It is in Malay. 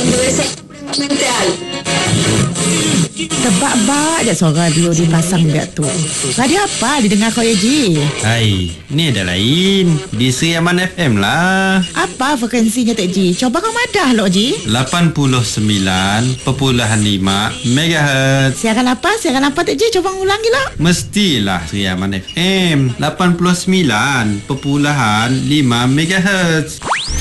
Tebak-bak je suara radio dipasang biar tu. Radio apa didengar kau ya Ji? Hai, ni ada lain. Di Sri Aman FM lah. Apa frekuensinya Tek Ji? Coba kau madah lo Ji. 89.5 MHz. Siaran apa? Siaran apa Tek Ji? Coba ulangi lo. Mestilah Sri Aman FM 89.5 MHz.